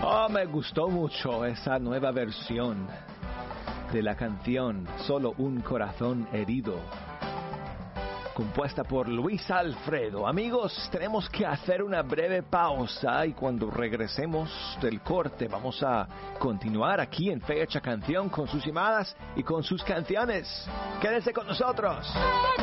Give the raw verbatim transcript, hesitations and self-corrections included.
Oh, me gustó mucho esa nueva versión de la canción Solo un corazón herido, compuesta por Luis Alfredo. Amigos, tenemos que hacer una breve pausa y cuando regresemos del corte vamos a continuar aquí en Fecha Canción con sus llamadas y con sus canciones. Quédense con nosotros.